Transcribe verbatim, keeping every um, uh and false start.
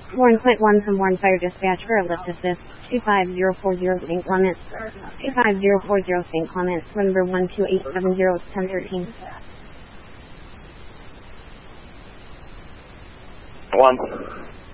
Warren Quint one from Warren Fire Dispatch for a lift assist. two five zero four zero Saint Clements. two five zero four zero Saint Clements. Number one two eight seven zero ten thirteen. One.